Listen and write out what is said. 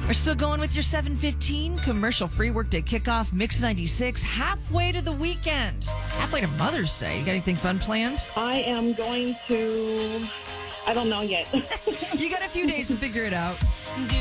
We're still going with your 7:15 commercial-free workday kickoff, Mix 96, halfway to the weekend. Halfway to Mother's Day. You got anything fun planned? I am going to, I don't know yet. You got a few days to figure it out.